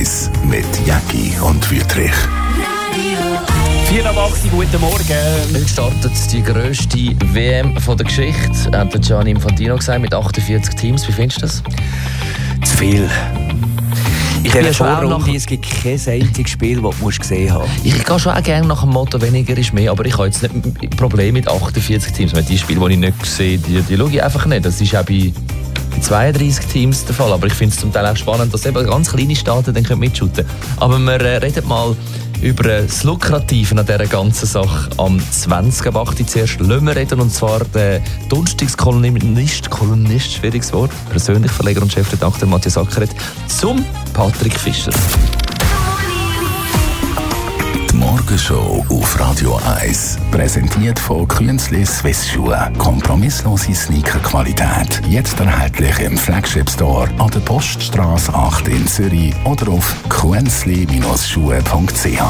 1 mit Jäcki und Wüthrich. 4:08, guten Morgen. Heute startet die grösste WM der Geschichte, hat der Gianni Infantino gesagt, mit 48 Teams. Wie findest du das? Zu viel. Ich bin schon auch nach... Es gibt kein einziges Spiel, das du gesehen haben musst. Ich gehe schon auch gerne nach dem Motto, weniger ist mehr, aber ich habe jetzt nicht Probleme mit 48 Teams. Die Spiele, die ich nicht sehe, die schaue ich einfach nicht. Das ist auch bei 32 Teams der Fall, aber ich finde es zum Teil auch spannend, dass eben ganz kleine Staaten dann mitshooten können. Aber wir reden mal über das Lukrative an dieser ganzen Sache. Am 20.08. zuerst lassen wir reden, und zwar der Donnerstagskolumnist, schwieriges Wort, persönlich Verleger und Chefredakteur Matthias Ackeret, zum Patrick Fischer. Die Morgenshow auf Radio 1, präsentiert von Künzli Swiss Schuhe. Kompromisslose Sneaker-Qualität. Jetzt erhältlich im Flagship-Store an der Poststrasse 8 in Zürich oder auf künzli-schuhe.ch.